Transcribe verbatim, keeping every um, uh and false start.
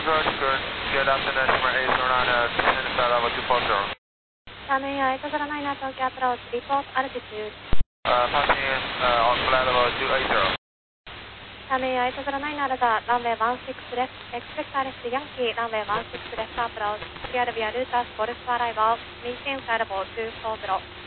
good, good. Good afternoon, Shimmer eight zero nine, uh, descend to level two four zero. Turning eight zero nine, Tokyo approach, report altitude. Uh, passing in, uh, on flight level two eight zero. Turning eight zero nine, Alpha, runway one six left, expect Alex Yankee, runway one six left approach, clear via Lutas, Golf arrival, maintain level two four zero.